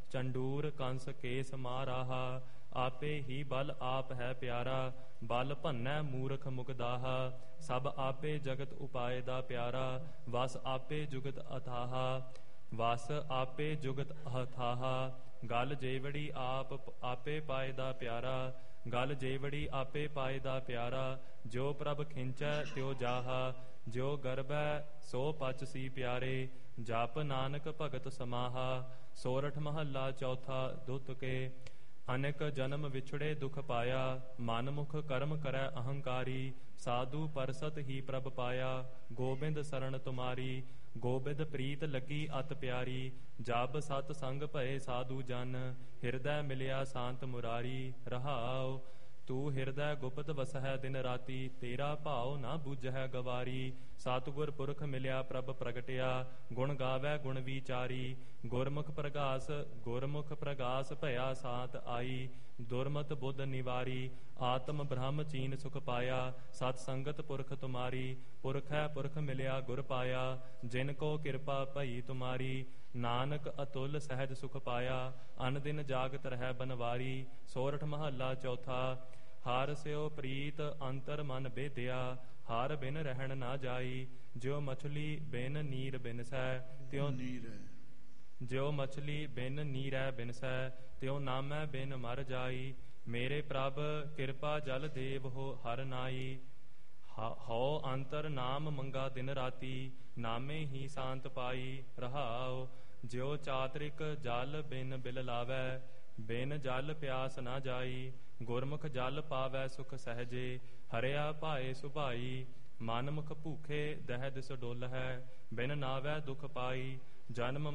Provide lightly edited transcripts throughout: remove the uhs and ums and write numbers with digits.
ਚੰਡੂਰ Kansa case ਮਾਰਾਹਾ। ਆਪੇ ਹੀ ਬਲ ਆਪ ਹੈ ਪਿਆਰਾ, ਬਲ ਭੰਨੈ ਮੂਰਖ ਮੁਕਦਾਹਾ। ਸਭ ਆਪੇ ਜਗਤ ਉਪਾਏ ਦਾ ਪਿਆਰਾ, ਵਸ ਆਪੇ ਜੁਗਤ ਅਥਾਹਾ। ਵਸ ਆਪੇ ਜੁਗਤ ਅਥਾਹਾ। ਗਲ ਜੇਵੜੀ ਆਪੇ ਪਾਏ ਦਾ ਪਿਆਰਾ, ਗਲ ਜੇਵੜੀ ਆਪੇ ਪਾਏ ਦਾ ਪਿਆਰਾ। ਜੋ ਪ੍ਰਭ ਖਿੰਚੈ ਤਿਉ ਜਾਹਾ, ਜੋ ਗਰਬੈ ਸੋ ਪਚ ਸੀ ਪਿਆਰੇ। ਜਪ ਨਾਨਕ ਭਗਤ ਸਮਾਹਾ। ਸੋਰਠ ਮਹੱਲਾ ਚੌਥਾ। ਦੁੱਤ ਕੇ ਅਨੇਕ ਜਨਮ ਵਿਛੜੇ ਦੁਖ ਪਾਇਆ, ਮਨ ਮੁਖ ਕਰਮ ਕਰੈ ਅਹੰਕਾਰੀ। ਸਾਧੂ ਪਰਸਤ ਹੀ ਪ੍ਰਭ ਪਾਇਆ, ਗੋਬਿੰਦ ਸਰਣ ਤੁਮਾਰੀ। ਗੋਬਿੰਦ ਪ੍ਰੀਤ ਲੱਗੀ ਅਤ ਪਿਆਰੀ, ਜਬ ਸਤ ਸੰਗ ਭਏ ਸਾਧੂ ਜਨ। ਹਿਰਦੈ ਮਿਲਿਆ ਸ਼ਾਂਤ ਮੁਰਾਰੀ, ਰਹਾਉ ਤੂੰ ਹਿਰਦੈ ਗੁਪਤ ਵਸਹਿ ਦਿਨ ਰਾਤੀ। ਤੇਰਾ ਭਾਉ ਨਾ ਬੁਝੈ ਗਵਾਰੀ, ਸਤਿਗੁਰ ਪੁਰਖ ਮਿਲਿਆ ਪ੍ਰਭ ਪ੍ਰਗਟਿਆ। ਗੁਣ ਗਾਵੈ ਗੁਣ ਵਿਚਾਰੀ, ਗੁਰਮੁਖ ਪ੍ਰਗਾਸ ਭਇਆ ਸਾਤ ਆਈ। ਦੁਰਮਤ ਬੁੱਧ ਨਿਵਾਰੀ, ਆਤਮ ਬ੍ਰਹਮ ਚੀਨ ਸੁਖ ਪਾਇਆ। ਸਤ ਸੰਗਤ ਪੁਰਖ ਤੁਮਾਰੀ, ਪੁਰਖੈ ਪੁਰਖ ਮਿਲਿਆ ਗੁਰ ਪਾਇਆ। ਜਿਨ ਕੋ ਕਿਰਪਾ ਭਈ ਤੁਮਾਰੀ, ਨਾਨਕ ਅਤੁਲ ਸਹਿਜ ਸੁਖ ਪਾਇਆ। ਅਨ ਦਿਨ ਜਾਗਤ ਰਹਿ ਬਨਵਾਰੀ। ਸੋਰਠ ਮਹੱਲਾ ਚੌਥਾ। ਹਰ ਸਿਓ ਪ੍ਰੀਤ ਅੰਤਰ ਮਨ ਬੇਦਿਆ, ਹਰ ਬਿਨ ਰਹਿਣ ਨਾ ਜਾਈ। ਜਿਉ ਮਛਲੀ ਬਿਨ ਨੀਰ ਬਿਨਸੈ, ਤਿਉ ਜਿਉ ਮਛਲੀ ਬਿਨ ਨੀਰੈ ਬਿਨਸੈ, ਤਿਉ ਨਾਮੈ ਬਿਨ ਮਰ ਜਾਈ। ਮੇਰੇ ਪ੍ਰਭ ਕਿਰਪਾ ਜਲ ਦੇਵ ਹੋ ਹਰ ਨਾਈ। ਹਉ ਅੰਤਰ ਨਾਮ ਮੰਗਾ ਦਿਨ ਰਾਤੀ, ਨਾਮੇ ਹੀ ਸ਼ਾਂਤ ਪਾਈ। ਰਹਾਉ ਜਿਉ ਚਾਤਰਿਕ ਜਲ ਬਿਨ ਬਿਲ ਲਾਵੈ, ਬਿਨ ਜਲ ਪਿਆਸ ਨਾ ਜਾਈ। ਗੁਰਮੁਖ ਜਲ ਪਾਵੈ ਸੁਖ ਸਹਿਜੇ, ਹਰਿਆ ਭਾਏ ਸੁਭਾਈ। ਮਨ ਮੁਖ ਭੂਖੇ ਦਹਿ ਦਿਸ ਡੋਲ ਹੈ, ਬਿਨ ਨਾਵੈ ਦੁਖ ਪਾਈ। ਜਨਮ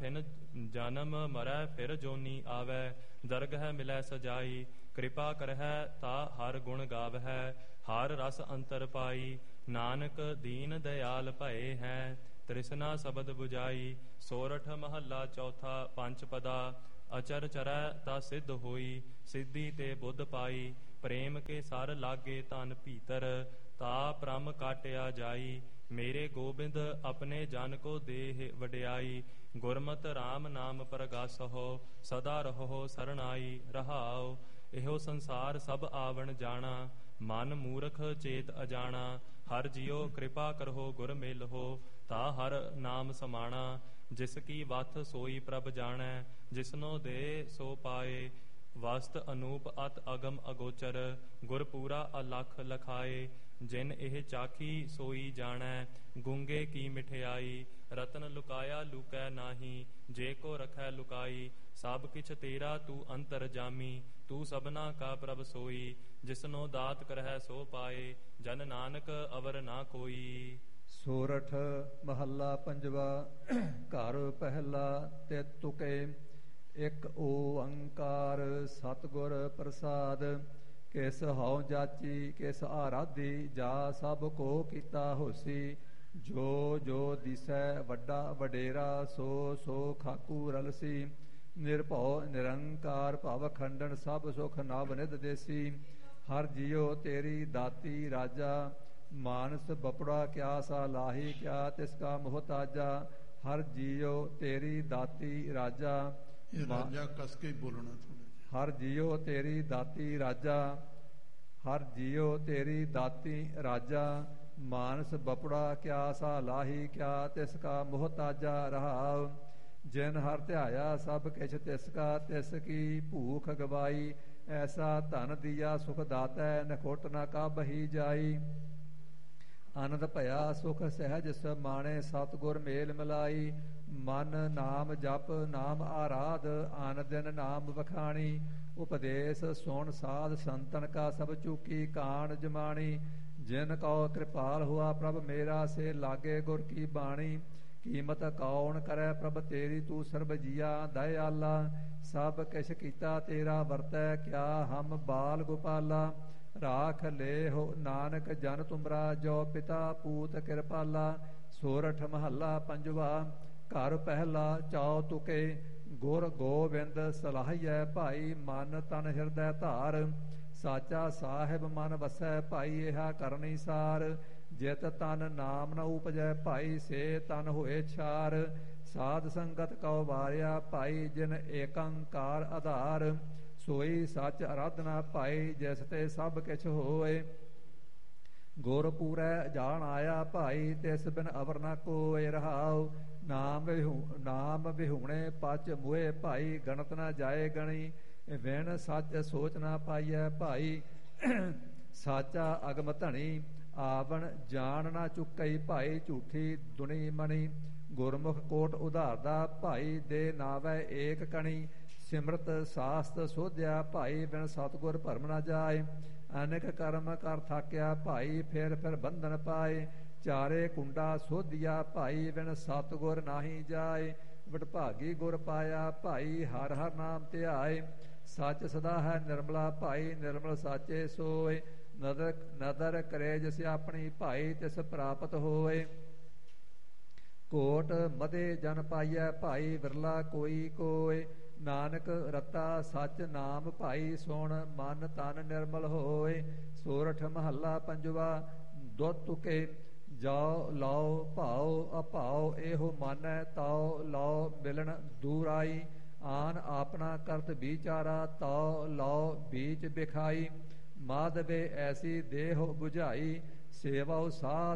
ਮਰੈ ਫਿਰ ਜੋਨੀ ਆਵੈ, ਦਰਗਹਿ ਮਿਲੈ ਸਜਾਈ। ਕਿਰਪਾ ਕਰਹਿ ਤਾ ਹਰ ਗੁਣ ਗਾਵਹਿ, ਹਰ ਰਸ ਅੰਤਰ ਪਾਈ। ਨਾਨਕ ਦੀਨ ਦਇਆਲ ਭਏ ਹੈ, ਤ੍ਰਿਸ਼ਨਾ ਸ਼ਬਦ ਬੁਝਾਈ। ਸੋਰਠ ਮਹੱਲਾ ਚੌਥਾ। ਪੰਚ ਪਦਾ। ਅਚਰ ਚਰੈ ਤਾ ਸਿੱਧ ਹੋਈ, ਸਿੱਧੀ ਤੇ ਬੁੱਧ ਪਾਈ। ਪ੍ਰੇਮ ਕੇ ਸਰ ਲਾਗੇ ਤਨ ਭੀਤਰ, ਤਾ ਪ੍ਰਮ ਕਾਟਿਆ ਜਾਈ। ਮੇਰੇ ਗੋਬਿੰਦ ਆਪਣੇ ਜਨ ਕੋ ਦੇਹ ਵਡਿਆਈ। ਗੁਰਮਤਿ ਰਾਮ ਨਾਮ ਪ੍ਰਗਾਸਹੁ, ਸਦਾ ਰਹੋ ਸਰਣਾਈ। ਰਹਾਉ ਇਹੋ ਸੰਸਾਰ ਸਭ ਆਵਣ ਜਾਣਾ, ਮਨ ਮੂਰਖ ਚੇਤ ਅਜਾਣਾ। ਹਰ ਜਿਉ ਕਿਰਪਾ ਕਰਹੁ ਗੁਰ ਮਿਲਹੁ, ਤਾ ਹਰ ਨਾਮ ਸਮਾਣਾ। ਜਿਸ ਕੀ ਵਥ ਸੋਈ ਪ੍ਰਭ ਜਾਣੈ, ਜਿਸਨੋ ਦੇ ਸੋ ਪਾਏ। ਵਸਤ ਅਨੂਪ ਅਤ ਅਗਮ ਅਗੋਚਰ, ਗੁਰ ਪੂਰਾ ਅਲਖ ਲਖਾਏ। ਜਿਨ ਇਹ ਚਾਖੀ ਸੋਈ ਜਾਣੈ, ਗੂੰਗੇ ਕੀ ਮਿਠਿਆਈ। ਰਤਨ ਲੁਕਾਇਆ ਲੁਕੈ ਨਾਹੀ, ਜੇ ਕੋ ਰਖੈ ਲੁਕਾਈ। ਸਭ ਕਿਛ ਤੇਰਾ ਤੂੰ ਅੰਤਰ ਜਾਮੀ, ਤੂੰ ਸਭਨਾ ਕਾ ਪ੍ਰਭ ਸੋਈ। ਜਿਸਨੋ ਦਾਤ ਕਰਹਿ ਸੋ ਪਾਏ, ਜਨ ਨਾਨਕ ਅਵਰ ਨਾ ਕੋਈ। ਸੋਰਠ ਮਹੱਲਾ ਪੰਜਵਾ। ਘਰ ਪਹਿਲਾ। ਤਿਤ ਤੁਕੇ ਇਕ ਓੰਕਾਰ, ਸਤਿਗੁਰ ਪ੍ਰਸਾਦ। ਕਿਸ ਹਉ ਜਾਚੀ ਕਿਸ ਆਰਾਧੀ, ਜਾ ਸਭ ਕੋ ਕੀਤਾ ਹੋਸੀ। ਜੋ ਜੋ ਦਿਸੈ ਵੱਡਾ ਵਡੇਰਾ, ਸੋ ਸੋ ਖਾਕੂ ਰਲਸੀ। ਨਿਰਭਉ ਨਿਰੰਕਾਰ ਭਵ ਖੰਡਨ, ਸਭ ਸੁਖ ਨਵ ਨਿਧ ਦੇਸੀ। ਹਰ ਜੀਉ ਤੇਰੀ ਦਾਤੀ ਰਾਜਾ, ਮਾਨਸ ਬਪੜਾ ਕਿਆ ਸਾ ਲਾਹੀ। ਕਿਆ ਤਿਸ ਕਾ ਮੁਹਤਾਜਾ, ਹਰ ਜੀਉ ਤੇਰੀ ਦਾਤੀ ਰਾਜਾ। ਰਾਜਾ ਕਸ ਕੇ ਬੋਲਣਾ ਥੋੜਾ। ਹਰ ਜੀਉ ਤੇਰੀ ਦਾਤੀ ਰਾਜਾ, ਹਰ ਜੀਉ ਤੇਰੀ ਦਾਤੀ ਰਾਜਾ। ਮਾਨਸ ਬਪੜਾ ਕਿਆ ਸਾ ਲਾਹੀ, ਕਿਆ ਤਿਸ ਕਾ ਮੁਹਤਾਜਾ। ਰਹਾਉ ਜਿਨ ਹਰ ਧਿਆਇਆ ਸਭ ਕਿਛ ਤਿਸ ਕਾ, ਤਿਸ ਕੀ ਭੂਖ ਗਵਾਈ। ਐਸਾ ਧਨ ਦੀਆ ਸੁਖ ਦਾਤੈ, ਨਖੁੱਟ ਨ ਕਾਬਹੀ ਜਾਈ। ਆਨੰਦ ਭਇਆ ਸੁਖ ਸਹਿਜ ਸਮਾਣੇ, ਸਤਿਗੁਰ ਮੇਲ ਮਿਲਾਈ। ਮਨ ਨਾਮ ਜਪ ਨਾਮ ਆਰਾਧ, ਆਨ ਦਿਨ ਨਾਮ ਵਖਾਣੀ। ਉਪਦੇਸ਼ ਸੁਣ ਸਾਧ ਸੰਤਨ ਕਾ, ਸਭ ਚੂਕੀ ਕਾਣ ਜਮਾਣੀ। ਜਿਨ ਕਉ ਕਿਰਪਾਲ ਹੁਆ ਪ੍ਰਭ ਮੇਰਾ, ਸੇ ਲਾਗੇ ਗੁਰ ਕੀ ਬਾਣੀ। ਕੀਮਤ ਕੌਣ ਕਰੈ ਪ੍ਰਭ ਤੇਰੀ, ਤੂੰ ਸਰਬ ਜੀਆ ਦਇਆਲਾ। ਸਭ ਕਿਛ ਕੀਤਾ ਤੇਰਾ ਵਰਤੈ, ਕਿਆ ਹਮ ਬਾਲ ਗੋਪਾਲਾ। ਰਾਖ ਲੇਹੁ ਨਾਨਕ ਜਨ ਤੁਮਰਾ, ਜੋ ਪਿਤਾ ਪੂਤ ਕਿਰਪਾਲਾ। ਸੋਰਠ ਮਹੱਲਾ ਪੰਜਵਾ। ਘਰ ਪਹਿਲਾ। ਚੌ ਤੁਕੇ ਗੁਰ ਗੋਬਿੰਦ ਸਲਾਹੀਐ ਭਾਈ, ਮਨ ਤਨ ਹਿਰਦੈ ਧਾਰ। ਸਾਚਾ ਸਾਹਿਬ ਮਨ ਵਸੈ ਭਾਈ, ਇਹਾ ਕਰਨੀ ਸਾਰ। ਜਿਤ ਤਨ ਨਾਮ ਨ ਉਪਜੈ ਭਾਈ, ਸੇ ਤਨ ਹੋਏ ਛਾਰ। ਸਾਧ ਸੰਗਤ ਕਉ ਵਾਰਿਆ ਭਾਈ ਜਿਨ ਏਕੰਕਾਰ ਆਧਾਰ ਸੋਈ ਸੱਚ ਅਰਾਧਨਾ ਭਾਈ ਜਿਸ ਤੇ ਸਭ ਕਿਛ ਹੋਏ ਗੁਰ ਪੂਰੈ ਜਾਣ ਆਇਆ ਭਾਈ ਤਿਸ ਬਿਨ ਅਵਰ ਨ ਕੋਇ ਰਹਾਉ ਨਾਮ ਵਿਹੂਣੇ ਪਚ ਮੁਏ ਭਾਈ ਗਣਤ ਨ ਜਾਏ ਗਣੀ ਵਿਣ ਸੱਚ ਸੋਚ ਨਾ ਪਾਈਐ ਭਾਈ ਸਾਚਾ ਅਗਮ ਧਣੀ ਆਵਣ ਜਾਣ ਨਾ ਚੁੱਕਈ ਭਾਈ ਝੂਠੀ ਦੁਨੀ ਮਣੀ ਗੁਰਮੁਖ ਕੋਟ ਉਧਾਰਦਾ ਭਾਈ ਦੇ ਨਾਵੈ ਏਕ ਕਣੀ ਸਿਮਰਤ ਸਾਸਤ ਸੋਧਿਆ ਭਾਈ ਬਿਨ ਸਤਿਗੁਰ ਭਰਮ ਨਾ ਜਾਏ ਅਨੇਕ ਕਰਮ ਕਰ ਥਾਕਿਆ ਭਾਈ ਫਿਰ ਬੰਧਨ ਪਾਏ ਚਾਰੇ ਕੁੰਡਾ ਸੋਧਿਆ ਭਾਈ ਬਿਨ ਸਤਿਗੁਰ ਨਾਹੀ ਜਾਏ ਵਡਭਾਗੀ ਗੁਰ ਪਾਇਆ ਭਾਈ ਹਰ ਹਰ ਨਾਮ ਧਿਆਏ ਸੱਚ ਸਦਾ ਹੈ ਨਿਰਮਲਾ ਭਾਈ ਨਿਰਮਲ ਸਾਚੇ ਸੋਏ ਨਦਰ ਕਰੇ ਜਿਸ ਆਪਣੀ ਭਾਈ ਤਿਸ ਪ੍ਰਾਪਤ ਹੋਏ ਕੋਟ ਮਦੇ ਜਨ ਪਾਈਐ ਭਾਈ ਵਿਰਲਾ ਕੋਈ ਕੋਏ ਨਾਨਕ ਰਤਾ ਸੱਚ ਨਾਮ ਭਾਈ ਸੁਣ ਮਨ ਤਨ ਨਿਰਮਲ ਹੋਏ ਸੋਰਠ ਮਹੱਲਾ ਪੰਜਵਾ ਦੁੱਧ ਤੁਕੇ ਜਾਓ ਲਾਓ ਭਾਓ ਅਭਾਓ ਇਹੋ ਮਾਨੈ ਤਾਓ ਲਾਓ ਮਿਲਣ ਦੂਰ ਆਈ ਆਨ ਆਪਣਾ ਕਰਤ ਵਿਚਾਰਾ ਤਾਓ ਲਾਓ ਬੀਚ ਬਿਖਾਈ ਮਾਧਵੇ ਐਸੀ ਦੇਹ 부ਝਾਈ ਸੇਵਾਉ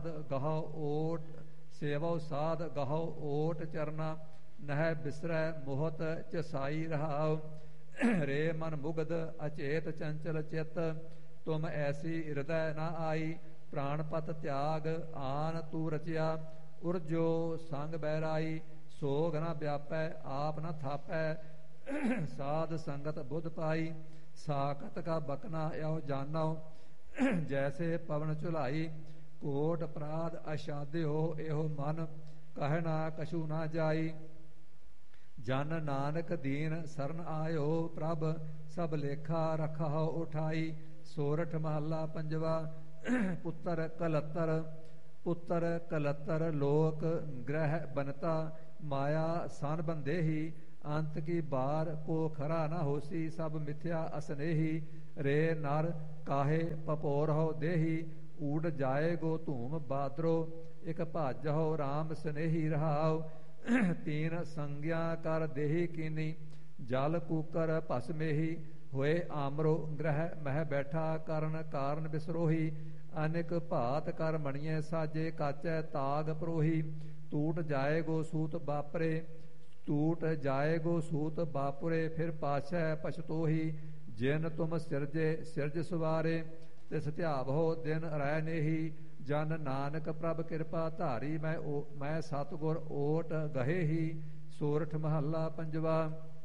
ਸਾਧ ਗਹੋ ਓਟ ਚਰਨਾ ਨਹਿ ਬਿਸਰੈ ਮੋਹਤ ਚਸਾਈ ਰਹਾਉ ਰੇ ਮਨ ਮੁਗਧ ਅਚੇਤ ਚੰਚਲ ਚਿਤ ਤੁਮ ਐਸੀ ਹਿਰਦੈ ਨ ਆਈ ਪ੍ਰਾਣਪਤ ਤਿਆਗ ਆਨ ਤੂ ਰਚਿਆ ਉਰਜੋ ਸੰਗ ਬਹਿਰਾਈ ਸੋਗ ਨ ਵਿਆਪੈ ਆਪ ਨ ਥਾਪੈ ਸਾਧ ਸੰਗਤ ਬੁੱਧ ਪਾਈ ਸਾਕਤ ਕਾ ਬਕਨਾ ਇਹੋ ਜਾਨੋ ਜੈਸੇ ਪਵਨ ਝੁਲਾਈ ਕੋਟ ਅਪਰਾਧ ਅਸ਼ਾਦਿਓ ਇਹੋ ਮਨ ਕਹਿ ਨਾ ਕਛੂ ਨਾ ਜਾਈ ਜਨ ਨਾਨਕ ਦੀਨ ਸਰਨ ਆਇਓ ਪ੍ਰਭ ਸਭ ਲੇਖਾ ਰਖਾਓ ਉਠਾਈ ਸੋਰਠ ਮਹੱਲਾ ਪੰਜਵਾ ਪੁੱਤਰ ਕਲਤਰ ਲੋਕ ਗ੍ਰਹਿ ਬਨਤਾ ਮਾਇਆ ਸਨ ਬੰਦੇਹੀ ਅੰਤ ਕੀ ਬਾਰ ਕੋ ਖਰਾ ਨਾ ਹੋਸੀ ਸਭ ਮਿਥਿਆ ਅਸਨੇਹੀ ਰੇ ਨਰ ਕਾਹੇ ਪਪੋਰ ਹੋ ਦੇਹੀ ਊੜ ਜਾਏ ਗੋ ਧੂਮ ਬਾਦਰੋ ਇਕ ਭਾਜਹੁ ਰਾਮ ਸਨੇਹੀ ਰਹਾਉ ਤੀਨ ਸੰਗਿਆ ਕਰ ਦੇਹੀ ਕੀਨੀ ਜਲ ਕੂਕਰ ਭਸਮੇਹੀ ਹੋਏ ਆਮਰੋ ਗ੍ਰਹਿ ਮਹਿ ਬੈਠਾ ਕਾਰਨ ਬਿਸਰੋਹੀ ਅਨੇਕ ਭਾਤ ਕਰ ਮਣੀਏ ਸਾਜੇ ਕਾਚੈ ਤਾਗ ਪਰੋਹੀ ਟੂਟ ਜਾਏ ਗੋ ਸੂਤ ਬਾਪੁਰੇ ਫਿਰ ਪਾਛੈ ਪਛਤੋਹੀ ਜਿਨ ਤੁਮ ਸਿਰਜ ਸਵਾਰੇ ਤਿਸ ਧਿਆਵਹੁ ਦਿਨ ਰਹਿ ਨੇਹੀ ਜਨ ਨਾਨਕ ਪ੍ਰਭ ਕਿਰਪਾ ਧਾਰੀ ਮੈਂ ਸਤਿਗੁਰ ਓਟ ਗਹੇ ਹੀ ਸੋਰਠ ਮਹੱਲਾ ਪੰਜਵਾ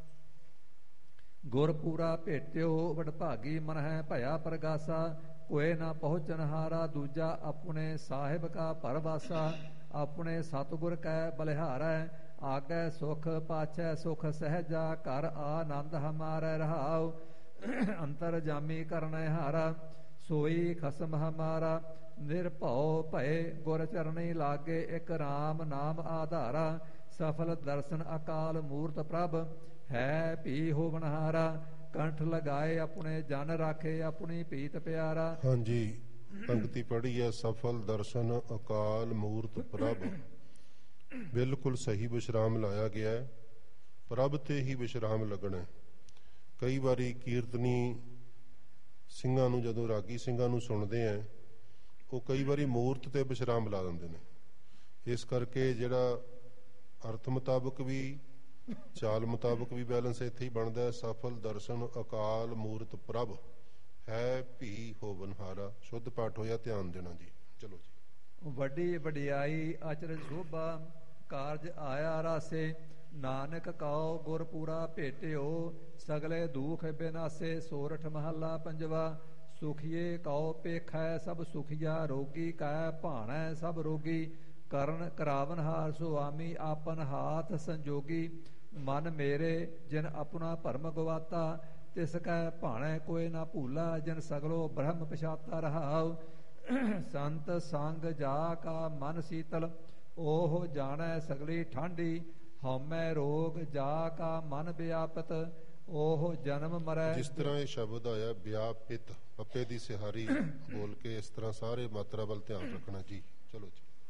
ਗੁਰ ਪੂਰਾ ਭੇਟਿਓ ਵਡਭਾਗੀ ਮਨ ਹੈ ਭਇਆ ਪ੍ਰਗਾਸਾ ਕੋਏ ਨਾ ਪਹੁੰਚਨ ਹਾਰਾ ਦੂਜਾ ਆਪਣੇ ਸਾਹਿਬ ਕਾ ਪਰਵਾਸਾ ਆਪਣੇ ਸਤਿਗੁਰ ਕੈ ਬਲਿਹਾਰੈ ਆਗੈ ਸੁਖ ਪਾਛੈ ਸੁਖ ਸਹਿਜਾ ਘਰ ਆਨੰਦ ਹਮਾਰੈ ਰਹਾਉ ਅੰਤਰ ਜਾਮੀ ਕਰਨੈ ਹਾਰਾ ਸੋਈ ਖਸਮ ਹਮਾਰਾ ਨਿਰਭਉ ਭਏ ਗੁਰ ਚਰਣੀ ਲਾਗੇ ਇਕ ਰਾਮ ਨਾਮ ਆਧਾਰਾ ਸਫਲ ਦਰਸ਼ਨ ਅਕਾਲ ਮੂਰਤ ਪ੍ਰਭ ਹੈ ਭੀ ਹੋਵਨਹਾਰਾ ਕੰਠ ਲਗਾਏ ਆਪਣੇ ਜਨ ਰਾਖੇ ਆਪਣੀ ਪੀਤ ਪਿਆਰਾ। ਹਾਂਜੀ, ਪੰਕਤੀ ਪੜ੍ਹੀ ਹੈ ਸਫਲ ਦਰਸ਼ਨ ਅਕਾਲ ਮੂਰਤ ਪ੍ਰਭ। ਬਿਲਕੁਲ ਸਹੀ ਵਿਸ਼ਰਾਮ ਲਾਇਆ ਗਿਆ ਹੈ, ਪ੍ਰਭ ਤੇ ਹੀ ਵਿਸ਼ਰਾਮ ਲੱਗਣਾ। ਕਈ ਵਾਰੀ ਕੀਰਤਨੀ ਸਿੰਘਾਂ ਨੂੰ, ਜਦੋਂ ਰਾਗੀ ਸਿੰਘਾਂ ਨੂੰ ਸੁਣਦੇ ਆ, ਉਹ ਕਈ ਵਾਰੀ ਮੂਰਤ ਤੇ ਵਿਸ਼ਰਾਮ ਲਾ ਦਿੰਦੇ ਨੇ। ਇਸ ਕਰਕੇ ਜਿਹੜਾ ਅਰਥ ਮੁਤਾਬਕ ਵੀ, ਚਾਲ ਮੁਤਾਬਕ ਵੀ ਬੈਲੈਂਸ ਇੱਥੇ ਹੀ ਬਣਦਾ। ਸਫਲ ਦਰਸ਼ਨ ਅਕਾਲ ਮੂਰਤ ਪ੍ਰਭ ਹੈ ਭੀ ਹੋਵਨਹਾਰਾ। ਸ਼ੁੱਧ ਪਾਠ ਹੋਇਆ, ਧਿਆਨ ਦੇਣਾ ਜੀ। ਚਲੋ ਜੀ। ਵੱਡੀ ਵਡਿਆਈ ਅਚਰਜ ਸ਼ੋਭਾ ਕਾਰਜ ਆਇਆ ਰਾਸੇ ਨਾਨਕ ਕਉ ਗੁਰ ਪੂਰਾ ਭੇਟਿਓ ਸਗਲੇ ਦੁਖ ਬਿਨਾਸੇ। ਸੋਰਠ ਮਹੱਲਾ ਪੰਜਵਾ ਸੁਖੀਏ ਕਉ ਪੇਖੈ ਸਭ ਸੁਖੀਆ ਰੋਗੀ ਕੈ ਭਾਣੈ ਸਭ ਰੋਗੀ। ਕਰਨ ਕਰਾਵਨਹਾਰ ਸੁਆਮੀ ਆਪਨ ਹਾਥ ਸੰਜੋਗੀ। ਮਨ ਮੇਰੇ ਜਿਨ ਆਪਣਾ ਭਰਮ ਗਵਾਤਾ ਤਿਸ ਕੈ ਭਾਣੈ ਕੋਇ ਨਾ ਭੂਲਾ। ਜਿਨ ਸਗਲੋ ਬ੍ਰਹਮ ਪਛਾਤਾ ਰਹਾਉ ਸੰਤ ਸੰਗ ਜਾ ਕਾ ਮਨ ਸੀਤਲ ਉਹ ਜਾਣੈ ਸਗਲੀ ਠਾਂਡੀ। ਹਉਮੈ ਰੋਗ ਜਾ ਕਾ ਮਨ ਵਿਆਪਤ ਉਹ ਜਨਮ ਮਰੈ। ਜਿਸ ਤਰ੍ਹਾਂ ਇਹ ਸ਼ਬਦ ਆਇਆ ਵਿਆਪਿਤ, ਪੱਪੇ ਦੀ ਸਿਹਾਰੀ ਬੋਲ ਕੇ ਇਸ ਤਰ੍ਹਾਂ ਸਾਰੇ ਮਾਤਰਾ ਵੱਲ ਧਿਆਨ ਰੱਖਣਾ ਜੀ। ਚਲੋ ਜੀ।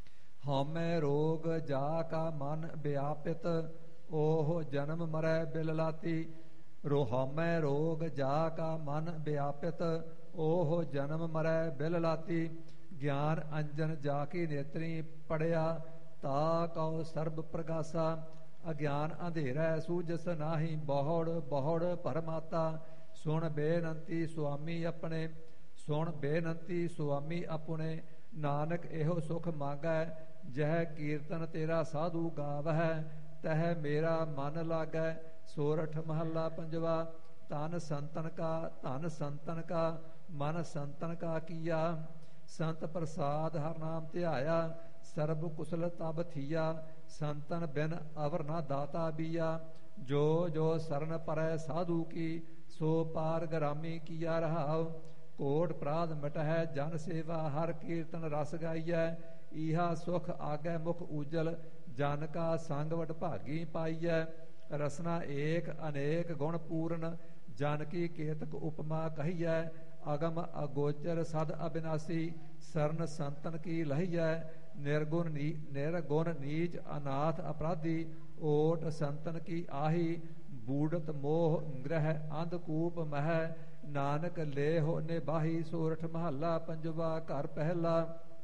ਹਉਮੈ ਰੋਗ ਜਾ ਕਾ ਮਨ ਵਿਆਪਿਤ, ਓਹ ਜਨਮ ਮਰੈ ਬਿਲ ਲਾਤੀ। ਹਉਮੈ ਰੋਗ ਜਾ ਕਾ ਮਨ ਵਿਆਪਿਤ, ਓਹ ਜਨਮ ਮਰੈ ਬਿਲ ਲਾਤੀ। ਗਿਆਨ ਅੰਜਨ ਜਾ ਕੀ ਨੇਤਰੀ ਪੜਿਆ, ਤਾ ਕਉ ਸਰਬ ਪ੍ਰਗਾਸਾ। ਅਗਿਆਨ ਅੰਧੇਰੈ ਸੂਝਸ ਨਾਹੀ, ਬਹੁੜ ਬਹੁੜ ਭਰਮਾਤਾ। ਸੁਣ ਬੇਨੰਤੀ ਸੁਆਮੀ ਆਪਣੇ, ਸੁਣ ਬੇਨੰਤੀ ਸੁਆਮੀ ਆਪਣੇ। ਨਾਨਕ ਇਹੋ ਸੁਖ ਮੰਗੈ, ਜਹ ਕੀਰਤਨ ਤੇਰਾ ਸਾਧੂ ਗਾਵਹਿ, ਤਹ ਮੇਰਾ ਮਨ ਲਾਗੈ। ਸੋਰਠ ਮਹੱਲਾ ਪੰਜਵਾ। ਧਨ ਸੰਤਨ ਕਾ ਮਨ ਸੰਤਨ ਕਾ ਕੀਆ। ਸੰਤ ਪ੍ਰਸਾਦ ਹਰ ਨਾਮ ਧਿਆਇਆ, ਸਰਬ ਕੁਸਲ ਤਬ ਥੀਆ। ਸੰਤਨ ਬਿਨ ਅਵਰ ਨਾ ਦਾਤਾ ਬੀਆ, ਜੋ ਜੋ ਸਰਨ ਪਰੈ ਸਾਧੂ ਕੀ। ਸੋ ਪਾਰ ਗਰਾਮੀ ਕੀਆ ਰਹਾਉ, ਕੋਟ ਪ੍ਰਾਦ ਮਿਟਹਿ ਜਨ ਸੇਵਾ। ਹਰ ਕੀਰਤਨ ਰਸ ਗਾਈਐ, ਇਹਾ ਸੁਖ ਆਗੈ ਮੁਖ ਊਜਲ। ਜਨ ਕਾ ਸੰਗ ਵਡ ਭਾਗੀ ਪਾਈਐ, ਰਸਨਾ ਏਕ ਅਨੇਕ ਗੁਣ ਪੂਰਨ। ਜਨ ਕੀ ਕੇਤਕ ਉਪਮਾ ਕਹੀਐ, ਅਗਮ ਅਗੋਚਰ ਸਦ ਅਬਿਨਾਸੀ। ਸਰਨ ਸੰਤਨ ਕੀ ਲਹੀਐ, ਨਿਰਗੁਣ ਨੀਚ ਅਨਾਥ ਅਪਰਾਧੀ। ਓਟ ਸੰਤਨ ਕੀ ਆਹੀ, ਬੂੜਤ ਮੋਹ ਗ੍ਰਹਿ ਅੰਧਕੂਪ ਮਹਿ। ਨਾਨਕ ਲੇਹੁ ਨਿਬਾਹੀ। ਸੋਰਠ ਮਹੱਲਾ ਪੰਜਵਾ। ਘਰ ਪਹਿਲਾ।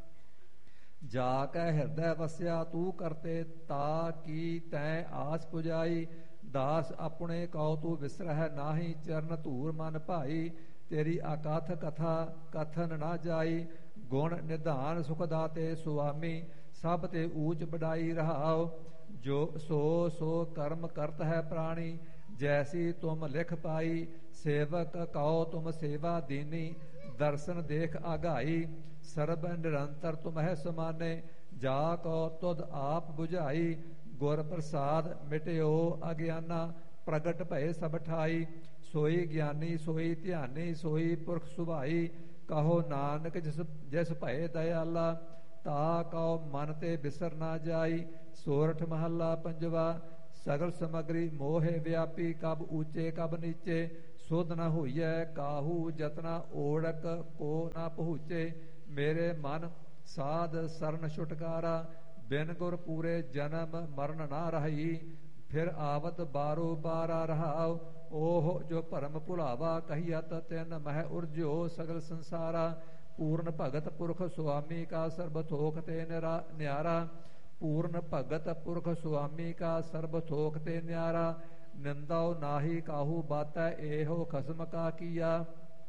ਜਾ ਕੈ ਹਿਰਦੈ ਵਸਿਆ ਤੂੰ ਕਰਤੇ, ਤਾ ਕੀ ਤੈਂ ਆਸ ਪੁਜਾਈ। ਦਾਸ ਆਪਣੇ ਕਉ ਤੂੰ ਵਿਸਰਹਿ ਨਾਹੀ, ਚਰਨ ਧੂਰ ਮਨ ਭਾਈ। ਤੇਰੀ ਅਕਥ ਕਥਾ ਕਥਨ ਨਾ ਜਾਈ, ਗੁਣ ਨਿਧਾਨ ਸੁਖ ਦਾਤੇ ਸੁਆਮੀ। ਸਭ ਤੇ ਊਚ ਬਡਾਈ ਰਹਾਉ, ਜੋ ਸੋ ਸੋ ਕਰਮ ਕਰਤ ਹੈ ਪ੍ਰਾਣੀ। ਜੈਸੀ ਤੁਮ ਲਿਖ ਪਾਈ, ਸੇਵਕ ਕਉ ਤੁਮ ਸੇਵਾ ਦੀਨੀ। ਦਰਸ਼ਨ ਦੇਖ ਆਗਾਈ, ਸਰਬ ਨਿਰੰਤਰ ਤੁਮਹਿ ਸਮਾਨੇ। ਜਾ ਕਉ ਤੁਧ ਆਪ ਬੁਝਾਈ, ਗੁਰ ਪ੍ਰਸਾਦ ਮਿਟਿਓ ਅਗਿਆਨਾ। ਪ੍ਰਗਟ ਭਏ ਸਭ ਠਾਈ, ਸੋਈ ਗਿਆਨੀ ਸੋਈ ਧਿਆਨੀ। ਸੋਈ ਪੁਰਖ ਸੁਭਾਈ, ਕਹੋ ਨਾਨਕ ਜਿਸ ਭਏ ਦਇਆਲਾ। ਤਾ ਕਉ ਮਨ ਤੇ ਬਿਸਰ ਨਾ ਜਾਈ। ਸੋਰਠ ਮਹੱਲਾ ਪੰਜਵਾ। ਸਗਲ ਸਮਗਰੀ ਮੋਹਿ ਵਿਆਪੀ, ਕਬ ਊਚੇ ਕਬ ਨੀਚੇ। ਸੁਧ ਨ ਹੋਈਐ ਕਾਹੂ ਜਤਨਾ, ਓੜਕ ਕੋ ਨਾ ਪਹੁੰਚੇ। ਮੇਰੇ ਮਨ ਸਾਧ ਸਰਨ ਛੁਟਕਾਰਾ, ਬਿਨ ਗੁਰ ਪੂਰੇ ਜਨਮ ਮਰਨ ਨਾ ਰਹੀ। ਫਿਰ ਆਵਤ ਬਾਰੋ ਬਾਰਾ ਰਹਾਉ, ਓਹ ਜੋ ਭਰਮ ਭੁਲਾਵਾ। ਕਹੀਅਤ ਤਿਨ ਮਹਿ ਉਰਜਿਓ ਸਗਲ ਸੰਸਾਰਾ। ਪੂਰਨ ਭਗਤ ਪੁਰਖ ਸੁਆਮੀ ਕਾ, ਸਰਬ ਥੋਕ ਤੇ ਨਿਆਰਾ। ਪੂਰਨ ਭਗਤ ਪੁਰਖ ਸੁਆਮੀ ਕਾ, ਸਰਬ ਥੋਕ ਤੇ ਨਿਆਰਾ। ਨਿੰਦਾਉ ਨਾਹੀ ਕਾਹੂ ਬਾਤੈ, ਇਹੋ ਖਸਮ ਕਾ ਕੀਆ।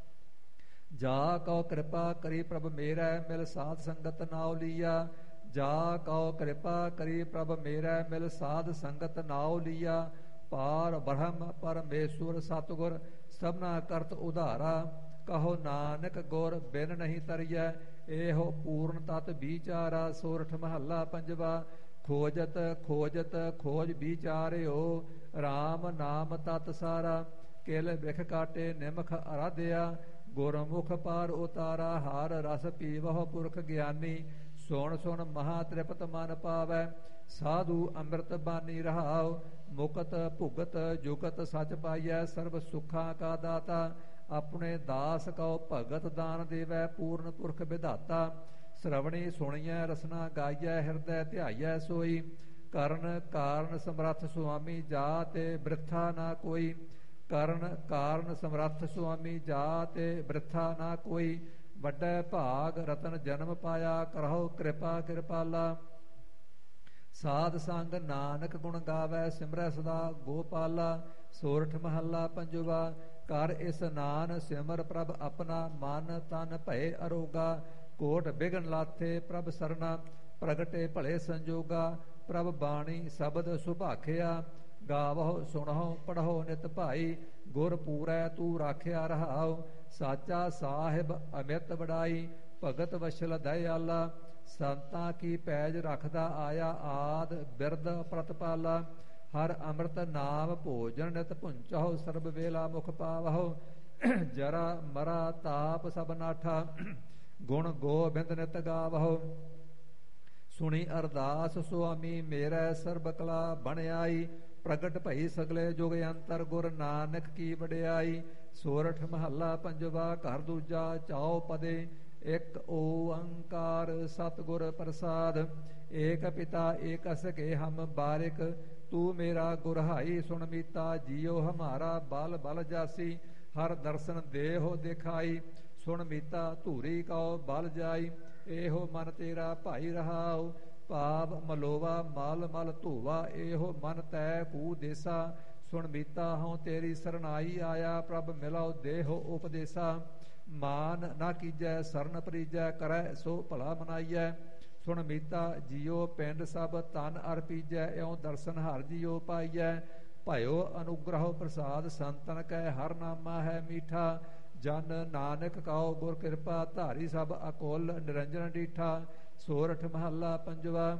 ਜਾ ਕਉ ਕਿਰਪਾ ਕਰੀ ਪ੍ਰਭ ਮੇਰੈ, ਮਿਲ ਸਾਧ ਸੰਗਤ ਨਾਉ ਲੀਆ। ਜਾ ਕਉ ਕਿਰਪਾ ਕਰੀ ਪ੍ਰਭ ਮੇਰੈ, ਮਿਲ ਸਾਧ ਸੰਗਤ ਨਾਉ ਲੀਆ। ਪਾਰ ਬ੍ਰਹਮ ਪਰਮੇਸ਼ਵਰ ਸਤਿਗੁਰ, ਸਭਨਾ ਕਰਤ ਉਧਾਰਾ। ਕਹੋ ਨਾਨਕ ਗੁਰ ਬਿਨ ਨਹੀਂ ਤਰੀਐ, ਇਹੋ ਪੂਰਨ ਤਤ ਵਿਚਾਰਾ। ਸੋਰਠ ਮਹੱਲਾ ਪੰਜਵਾ। ਖੋਜਤ ਖੋਜਤ ਖੋਜ ਵਿਚਾਰਿਓ, RAM ਨਾਮ ਤਤ ਸਾਰਾ। ਕਿਲ ਬਿਖ ਕਾਟੇ ਨਿਮਖ ਅਰਾਧਿਆ, ਗੁਰਮੁਖ ਪਾਰ ਉਤਾਰਾ। ਹਰ ਰਸ ਪੀਵਹੁ ਪੁਰਖ ਗਿਆਨੀ, ਸੁਣ ਸੁਣ ਮਹਾ ਤ੍ਰਿਪਤ ਮਨ ਪਾਵੈ। ਸਾਧੂ ਅੰਮ੍ਰਿਤ ਬਾਨੀ ਰਹਾਉ, ਮੁਕਤ ਭੁਗਤ ਜੁਗਤ ਸਚ ਪਾਈਐ। ਸਰਬ ਸੁਖਾਂ ਕਾ ਦਾਤਾ, ਆਪਣੇ ਦਾਸ ਕਉ ਭਗਤ ਦਾਨ ਦੇਵੈ। ਪੂਰਨ ਪੁਰਖ ਵਿਧਾਤਾ, ਸ਼ਰਵਣੀ ਸੁਣੀਐ ਰਸਨਾ ਗਾਈਐ। ਹਿਰਦੈ ਧਿਆਈਐ ਸੋਈ, ਕਰਨ ਕਾਰਨ ਸਮਰੱਥ ਸੁਆਮੀ। ਜਾ ਤੇ ਬ੍ਰਿਥਾ ਨਾ ਕੋਈ, ਕਰਨ ਕਾਰਨ ਸਮਰੱਥ ਸੁਆਮੀ। ਜਾ ਤੇ ਬ੍ਰਿਥਾ ਨਾ ਕੋਈ। ਵੱਡੈ ਭਾਗ ਰਤਨ ਜਨਮ ਪਾਇਆ, ਕਰਹੁ ਕਿਰਪਾ ਕਿਰਪਾਲਾ। ਸਾਧ ਸੰਗ ਨਾਨਕ ਗੁਣ ਗਾਵੈ, ਸਿਮਰੈ ਸਦਾ ਗੋਪਾਲਾ। ਸੋਰਠ ਮਹੱਲਾ ਪੰਜਵਾ। ਕਰ ਇਸਨਾਨ ਸਿਮਰ ਪ੍ਰਭ ਆਪਣਾ, ਮਨ ਤਨ ਭਏ ਅਰੋਗਾ। ਕੋਟ ਬਿਗਨ ਲਾਥੇ ਪ੍ਰਭ ਸਰਨਾ, ਪ੍ਰਗਟੇ ਭਲੇ ਸੰਜੋਗਾ। ਪ੍ਰਭ ਬਾਣੀ ਸ਼ਬਦ ਸੁਭਾਖਿਆ, ਗਾਵਹੁ ਸੁਣਹੁ ਪੜਹੁ ਨਿਤ ਭਾਈ। ਗੁਰ ਪੂਰੈ ਤੂੰ ਰਾਖਿਆ ਰਹਾਉ, ਸਾਚਾ ਸਾਹਿਬ ਅਮਿਤ ਵਡਾਈ। ਭਗਤ ਵਸ਼ਲ ਦਇਆਲਾ, ਸੰਤਾਂ ਕੀ ਪੈਜ ਰੱਖਦਾ ਆਇਆ। ਆਦ ਬਿਰਦ ਪ੍ਰਤਪਾਲਾ, ਹਰ ਅੰਮ੍ਰਿਤ ਨਾਮ ਭੋਜਨ ਨਿਤ ਪੁੰਚਹੁ। ਸਰਬ ਵੇਲਾ ਮੁਖ ਪਾਵਹੁ, ਜਰਾ ਮਰਾ ਤਾਪ ਸਭ ਨਾਠਾ। ਗੁਣ ਗੋਬਿੰਦ ਨਿਤ ਗਾਵਹੁ, ਸੁਣੀ ਅਰਦਾਸ ਸੁਆਮੀ। ਮੇਰਾ ਸਰਬ ਕਲਾ ਬਣ ਆਈ, ਪ੍ਰਗਟ ਭਈ ਸਗਲੇ ਜੁਗ ਅੰਤਰ। ਗੁਰ ਨਾਨਕ ਕੀ ਵਡਿਆਈ। ਸੋਰਠ ਮਹੱਲਾ ਪੰਜਵਾ। ਘਰ ਦੂਜਾ। ਚਾਉ ਪਦੇ ਇੱਕ ਓੰਕਾਰ ਸਤਿਗੁਰ ਪ੍ਰਸਾਦ। ਏਕ ਪਿਤਾ ਏਕ ਸਕੇ ਹਮ ਬਾਰਿਕ ਤੂ ਮੇਰਾ ਗੁਰਹਾਈ ਸੁਣ ਮੀਤਾ ਜੀਓ ਹਮਾਰਾ ਬਲ ਬਲ ਜਾਸੀ ਹਰ ਦਰਸ਼ਨ ਦੇਹੋ ਦਿਖਾਈ ਸੁਣ ਮੀਤਾ ਧੂਰੀ ਕਉ ਬਲ ਜਾਈ ਇਹੋ ਮਨ ਤੇਰਾ ਭਾਈ ਰਹਾਉ ਭਾਵ ਮਲੋਵਾ ਮਲ ਮਲ ਧੋਵਾ ਇਹੋ ਮਨ ਤੈ ਕੂ ਦੇਸਾ ਸੁਣ ਮੀਤਾ ਹਉ ਤੇਰੀ ਸਰਨਾਈ ਆਇਆ ਪ੍ਰਭ ਮਿਲਾਉ ਦੇਹੋ ਉਪਦੇਸਾ ਮਾਨ ਨਾ ਕੀਜੈ ਸਰਨ ਪਰੀਜੈ ਕਰੈ ਸੋ ਭਲਾ ਮਨਾਈਐ ਸੁਣ ਮੀਤਾ ਜੀਓ ਪਿੰਡ ਸਭ ਤਨ ਅਰਪੀਜੈ ਇਉ ਦਰਸ਼ਨ ਹਰ ਜੀਓ ਪਾਈਐ ਭਇਓ ਅਨੁਗ੍ਰਹ ਪ੍ਰਸਾਦ ਸੰਤਨ ਕੈ ਹਰ ਨਾਮਾ ਹੈ ਮੀਠਾ ਜਨ ਨਾਨਕ ਕਉ ਗੁਰ ਕਿਰਪਾ ਧਾਰੀ ਸਭ ਅਕੁਲ ਨਿਰੰਜਨ ਡੀਠਾ ਸੋਰਠ ਮਹੱਲਾ ਪੰਜਵਾ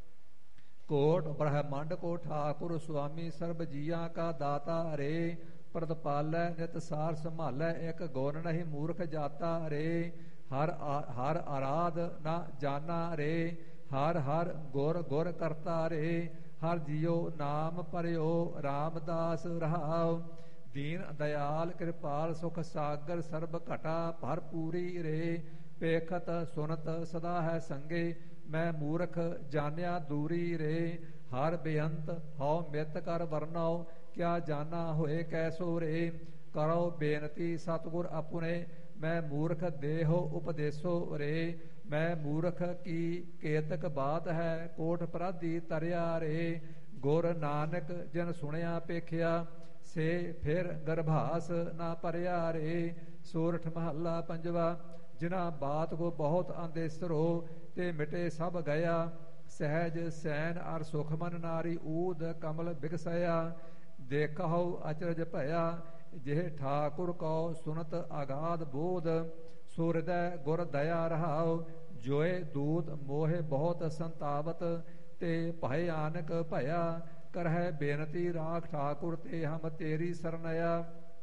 ਕੋਟ ਬ੍ਰਹਮੰਡ ਕੋ ਠਾਕੁਰ ਸੁਆਮੀ ਸਰਬ ਜੀਆਂ ਕਾ ਦਾਤਾ ਰੇ ਪ੍ਰਤਪਾਲੈ ਨਿਤ ਸਾਰ ਸੰਭਾਲੈ ਇਕ ਗੁਣ ਨਹੀਂ ਮੂਰਖ ਜਾਤਾ ਰੇ ਹਰ ਆਰਾਧ ਨਾ ਜਾਣਾ ਰੇ ਹਰ ਹਰ ਗੁਰ ਗੁਰ ਕਰਤਾ ਰੇ ਹਰ ਜੀਓ ਨਾਮ ਪਰਿਓ ਰਾਮਦਾਸ ਰਹਾਉ ਦੀਨ ਦਇਆਲ ਕਿਰਪਾਲ ਸੁਖ ਸਾਗਰ ਸਰਬ ਘਟਾ ਭਰਪੂਰੀ ਰੇ ਪੇਖਤ ਸੁਨਤ ਸਦਾ ਹੈ ਸੰਗੇ ਮੈਂ ਮੂਰਖ ਜਾਣਿਆ ਦੂਰੀ ਰੇ ਹਰ ਬੇਅੰਤ ਹਉ ਮਿਤ ਕਰ ਵਰਨਾਉ ਕਿਆ ਜਾਣਾ ਹੋਏ ਕੈਸੋ ਰੇ ਕਰੋ ਬੇਨਤੀ ਸਤਿਗੁਰ ਆਪਣੇ ਮੈਂ ਮੂਰਖ ਦੇਹੋ ਉਪਦੇਸੋ ਰੇ ਮੈਂ ਮੂਰਖ ਕੀ ਕੇਤਕ ਬਾਤ ਹੈ ਕੋਟ ਪਰਾਧੀ ਤਰਿਆ ਰੇ ਗੁਰ ਨਾਨਕ ਜਨ ਸੁਣਿਆ ਪੇਖਿਆ ਸੇ ਫਿਰ ਗਰਭਾਸ ਨਾ ਪਰਿਆ ਰੇ ਸੋਰਠ ਮਹੱਲਾ ਪੰਜਵਾ ਜਿਨਾ ਬਾਤ ਕੋ ਬਹੁਤ ਅੰਦੇਸਰੋ ਤੇ ਮਿਟੇ ਸਭ ਗਿਆ ਸਹਿਜ ਸੈਨ ਅਰ ਸੁਖ ਮਨ ਨਾਰੀ ਊਦ ਕਮਲ ਬਿਗਸਇਆ ਦੇਖਹੁ ਅਚਰਜ ਭਇਆ ਜਿਹ ਠਾਕੁਰ ਕਉ ਸੁਨਤ ਆਗਾਦ ਬੋਧ ਸੋ ਹਿਰਦੈ ਗੁਰ ਦਇਆ ਰਹਾਉ ਜੋਏ ਦੂਤ ਮੋਹਿ ਬਹੁਤ ਸੰਤਾਵਤ ਤੇ ਭੈ ਆਨਕ ਭਇਆ ਕਰਹਿ ਬੇਨਤੀ ਰਾਖ ਠਾਕੁਰ ਤੇ ਹਮ ਤੇਰੀ ਸਰਨਇਆ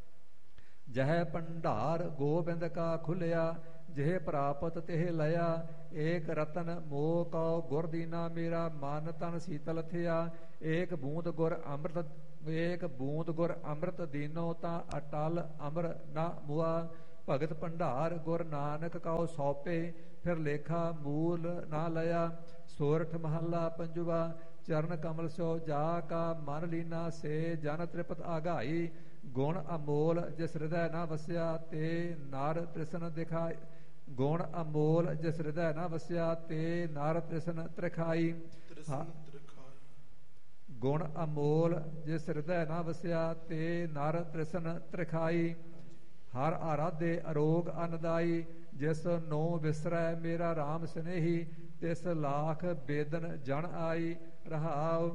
ਜਹ ਭੰਡਾਰ ਗੋਬਿੰਦ ਕਾ ਖੁੱਲਿਆ ਜਿਹ ਪ੍ਰਾਪਤ ਤਿਹ ਲਿਆ ਏਕ ਰਤਨ ਮੋਹ ਕਉ ਗੁਰ ਦੀਨਾ ਮੇਰਾ ਮਨ ਤਨ ਸੀਤਲ ਥਿਆ ਏਕ ਬੂੰਦ ਗੁਰ ਅੰਮ੍ਰਿਤ ਦੀਨੋ ਤਾਂ ਅਟਲ ਅਮਰ ਨਾ ਮੁਆ ਭਗਤ ਭੰਡਾਰ ਗੁਰ ਨਾਨਕ ਕਉ ਸੌਪੇ ਫਿਰ ਲੇਖਾ ਮੂਲ ਨਾ ਲਿਆ ਸੋਰਠ ਮਹੱਲਾ ਪੰਜਵਾ ਚਰਨ ਕਮਲ ਸੋ ਜਾ ਕਾ ਮਨ ਲੀਨਾ ਸੇ ਜਨ ਤ੍ਰਿਪਤ ਆਗਾਈ ਗੁਣ ਅਮੋਲ ਜਿਸ ਹਿਰਦੈ ਨਾ ਵਸਿਆ ਤੇ ਨਰ ਤ੍ਰਿਸ਼ਨ ਦਿਖਾਈ ਗੁਣ ਅਮੋਲ ਜਿਸ ਹਿਰਦੈ ਨਾ ਵਸਿਆ ਤੇ ਨਰ ਤ੍ਰਿਸ਼ਨ ਤ੍ਰਿਖਾਈ ਗੁਣ ਅਮੋਲ ਜਿਸ ਹਿਰਦੈ ਨਾ ਵਸਿਆ ਤੇ ਨਰ ਤ੍ਰਿਸ਼ਨ ਤ੍ਰਿਖਾਈ ਹਰ ਆਰਾਧੇ ਅਰੋਗ ਅਨਦਾਈ ਜਿਸ ਨੋ ਵਿਸਰੈ ਮੇਰਾ RAM ਸਨੇਹੀ ਤਿਸ ਲਾਖ ਬੇਦਨ ਜਨ ਆਈ ਰਹਾਉ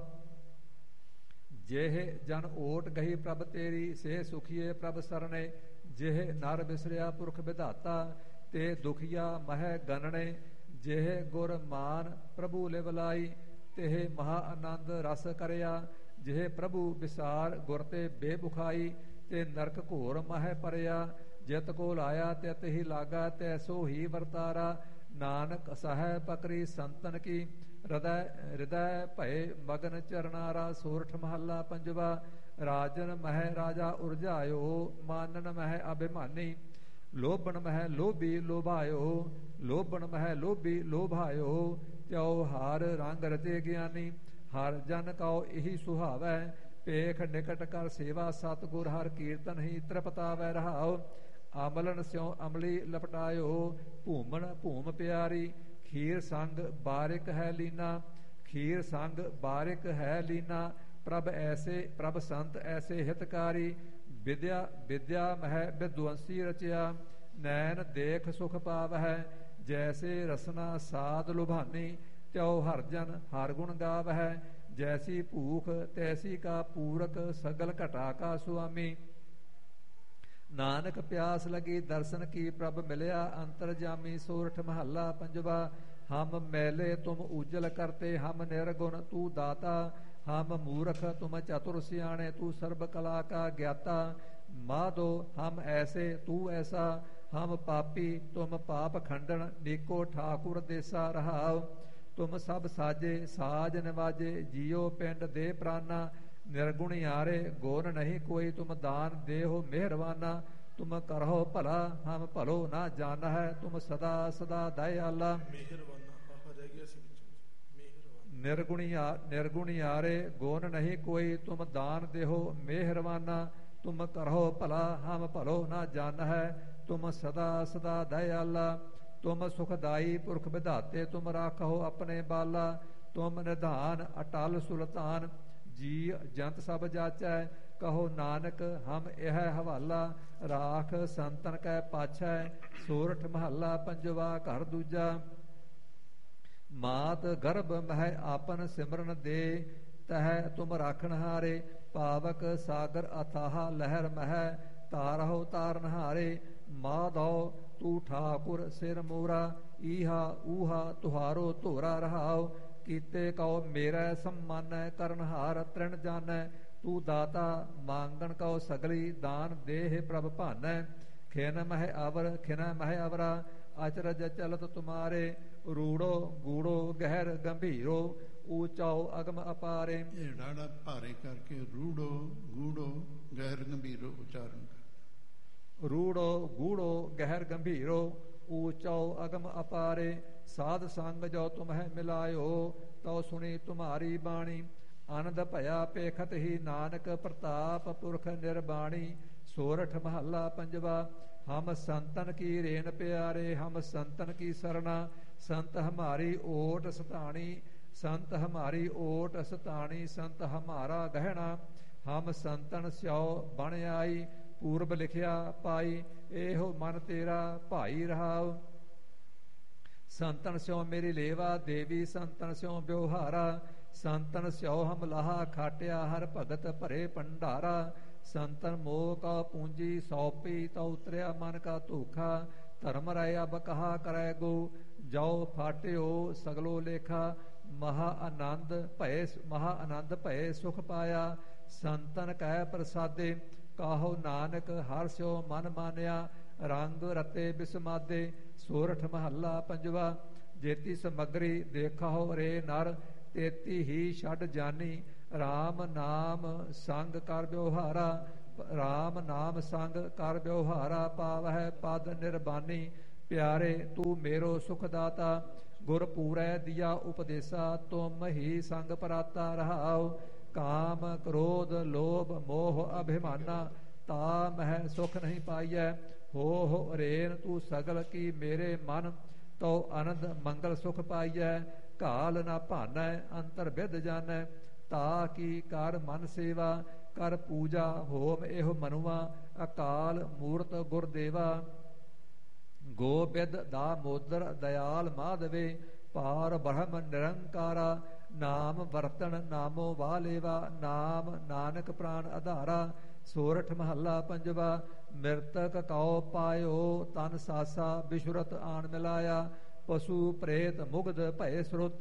ਜਿਹ ਜਨ ਓਟ ਗਹੀ ਪ੍ਰਭ ਤੇਰੀ ਸੇ ਸੁਖੀਏ ਪ੍ਰਭ ਸਰਣੇ ਜਿਹ ਨਰ ਵਿਸਰਿਆ ਪੁਰਖ ਵਿਧਾਤਾ ਤੇ ਦੁਖੀਆ ਮਹਿ ਗਨਣੇ ਜਿਹ ਗੁਰ ਮਾਨ ਪ੍ਰਭੂ ਲਿਵ ਲਾਈ ਤਿਹ ਮਹਾ ਆਨੰਦ ਰਸ ਕਰਿਆ ਜਿਹ ਪ੍ਰਭੂ ਵਿਸਾਰ ਗੁਰ ਤੇ ਬੇਬੁਖਾਈ ਤੇ ਨਰਕ ਘੋਰ ਮਹਿ ਪਰਿਆ ਜਿਤ ਕੋ ਲਾਇਆ ਤਿਤ ਹੀ ਲਾਗਾ ਤੈਸੋ ਹੀ ਵਰਤਾਰਾ ਨਾਨਕ ਸਹਿ ਪਕਰੀ ਸੰਤਨ ਕੀ ਹਿਰਦੈ ਭਏ ਮਗਨ ਚਰਨਾਰਾ ਸੋਰਠ ਮਹੱਲਾ ਪੰਜਵਾ ਰਾਜਨ ਮਹਿ ਰਾਜਾ ਉਰਝਾਇਓ ਮਾਨਨ ਮਹਿ ਅਭਿਮਾਨੀ ਲੋਭਣ ਮਹਿ ਲੋਭੀ ਲੋਭਾਇਓ ਲੋਭਣ ਮਹਿ ਲੋਭੀ ਲੋਭਾਇਓ ਤਿਉ ਹਾਰ ਰੰਗ ਰਤੇ ਗਿਆਨੀ ਹਰ ਜਨ ਕਉ ਇਹੀ ਸੁਹਾਵੈ ਪੇਖ ਨਿਕਟ ਕਰ ਸੇਵਾ ਸਤਿਗੁਰ ਹਰ ਕੀਰਤਨ ਹੀ ਤ੍ਰਿਪਤਾਵੈ ਰਹਾਉ ਅਮਲਨ ਸਿਉ ਅਮਲੀ ਲਪਟਾਇਓ ਭੂਮਣ ਭੂਮ ਪਿਆਰੀ ਖੀਰ ਸੰਗ ਬਾਰਿਕ ਹੈ ਲੀਨਾ ਖੀਰ ਸੰਗ ਬਾਰਿਕ ਹੈ ਲੀਨਾ ਪ੍ਰਭ ਸੰਤ ਐਸੇ ਹਿਤਕਾਰੀ ਵਿਦਿਆ ਮਹਿ ਵਿਦਵੰਸੀ ਰਚਿਆ ਨੈਣ ਦੇਖ ਸੁਖ ਪਾਵਹਿ ਜੈਸੇ ਰਸਨਾ ਸਾਧ ਲੁਭਾਨੀ ਤਿਉ ਹਰ ਜਨ ਹਰ ਗੁਣ ਗਾਵਹਿ ਜੈਸੀ ਭੂਖ ਤੈਸੀ ਕਾ ਪੂਰਕ ਸਗਲ ਘਟਾ ਕਾ ਸੁਆਮੀ ਨਾਨਕ ਪਿਆਸ ਲਗੀ ਦਰਸ਼ਨ ਕੀ ਪ੍ਰਭ ਮਿਲਿਆ ਅੰਤਰਜਾਮੀ ਸੋਰਠ ਮਹੱਲਾ ਪੰਜਵਾ ਹਮ ਮੈਲੇ ਤੁਮ ਉਜਲ ਕਰਤੇ ਹਮ ਨਿਰਗੁਣ ਤੂ ਦਾਤਾ ਹਮ ਮੂਰਖ ਤੁਮ ਚਤੁਰ ਸਿਆਣੇ ਤੂ ਸਰਬ ਕਲਾ ਕਾ ਗਿਆਤਾ ਮਾਧੋ ਹਮ ਐਸੇ ਤੂ ਐਸਾ ਹਮ ਪਾਪੀ ਤੁਮ ਪਾਪ ਖੰਡਨ ਨੀਕੋ ਠਾਕੁਰ ਦੇਸਾ ਰਹਾਉ ਤੁਮ ਸਭ ਸਾਜੇ ਸਾਜ ਨਿਵਾਜੇ ਜੀਓ ਪਿੰਡ ਦੇ ਪ੍ਰਾਨਾ ਨਿਰਗੁਣਿਆਰੇ ਗੁਣ ਨਹੀਂ ਕੋਈ ਤੁਮ ਦਾਨ ਦੇਹੋ ਮਿਹਰਵਾਨਾ ਤੁਮ ਕਰਹੁ ਭਲਾ ਹਮ ਭਲੋ ਨਾ ਜਾਣ ਹੈ ਤੁਮ ਸਦਾ ਸਦਾ ਦਇਆਲਾ ਮਿਹਰਵਾਨਾ ਰਹਿ ਗਿਆ ਸੀ ਵਿੱਚੋਂ निर्गुणियारे गुण नहीं कोई, तुम दान देहो मेहरवाना, तुम करहो भला हम भलो ना जान है, तुम सदा सदा दयाला, तुम सुखदाई पुरख विधाते, तुम राखो अपने बाला, तुम निधान अटल सुल्तान, जी जंत सब जाचै, कहो नानक हम यह हवाला, राख संतन कै पाछै, सोरठ महला पंजवा घर दूजा। मात गर्भ मह आपन सिमरन दे, तह तुम राखन हारे, पावक सागर अथाह लहर मह, तारहो तारनहारे, माधो तू ठाकुर सिर मोरा, ईहा ऊहा तुहारो धोरा रहाओ, कीते कहो मेरा सम्मान करनहार तृण जान, तू दाता मांगन कहो सगली, दान देह प्रभ भान, खिन मह अवर खिन मह अवरा, अचरज चलत तुम्हारे, रूड़ो गूड़ो गहर गंभीरो, ऊंचाओ अगम अपारे। ਇਹ ਡਾੜਾ ਭਾਰੇ ਕਰਕੇ ਰੂੜੋ ਗੂੜੋ ਗਹਿਰ ਗੰਭੀਰੋ ਉਚਾਰਨ ਕਰ। रूड़ो गूड़ो गहर गंभीरो, ऊंचाओ अगम अपारे, साध संग जो तुम्हें मिलायो, तो सुनी तुम्हारी बाणी, आनंद भया पेखत ही नानक, प्रताप पुरख निर्बाणी, सोरठ महला पंजवा। हम संतन की रेन प्यारे, हम संतन की सरना, संत हमारी ओट सताणी, संत हमारी ओट सताणी, संत हमारा गहना, हम संतन स्यो बन आई, पूर्व लिखिया पाई, एहो मन तेरा भाई रहाओ। संतन स्यो मेरी लेवा देवी, संतन स्यो व्यवहारा, संतन स्यो हम लाहा खाटिया, हर भगत भरे भंडारा, संतन मोह का पूंजी सौंपी, तो उतरिया मन का धोखा, धर्म राय अब कहा करे गो, जाओ फाटियो सगलो लेखा, महा आनंद भय सुख पाया, संतन कह प्रसादे, काहो नानक हर स्यो मन मानिया, रंग रते बिस्मादे, सोरठ महला पंजवा। जेती समगरी देखा हो रे नर, तेती ही छड़ जानी, राम नाम संग कर व्यवहारा, राम नाम संग कर व्यवहारा, पावह पद निर्बानी, प्यारे तू मेरो सुखदाता, गुर पूरै दिया उपदेसा, तुम ही संग पराता रहाओ, काम क्रोध लोभ मोह अभिमाना, ता मह सुख नहीं पाइय, हो रेन तू सगल की मेरे मन, तो आनंद मंगल सुख पाइय, काल ना भानै अंतर विद जानै, ता की कर मन सेवा, कर पूजा होम एहो मनुआ, अकाल मूर्त गुरदेवा, गोबिंद दामोदर दयाल माधवे, पार ब्रह्म निरंकारा, नाम वर्तन नामो वालेवा, नाम नानक प्राण आधारा, सोरठ महला पंजवा। मृतक कौ पायो तन सासा, बिशुरत आन मिलाया, पशु प्रेत मुग्ध भय स्रोते,